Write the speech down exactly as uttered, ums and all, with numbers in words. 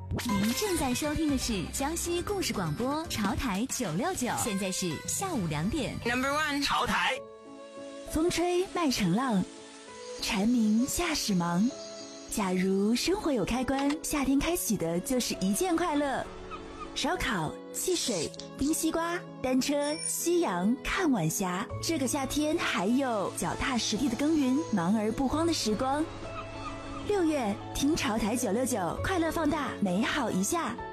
您正在收听的是江西故事广播潮台九六九，现在是下午两点。 Number one， 潮台。 风吹麦成浪，蝉鸣夏始忙。假如生活有开关，夏天开启的就是一件快乐。烧烤、汽水、冰西瓜、单车、夕阳、看晚霞。这个夏天还有脚踏实地的耕耘，忙而不慌的时光。六月，听潮台九六九，快乐放大，美好一下。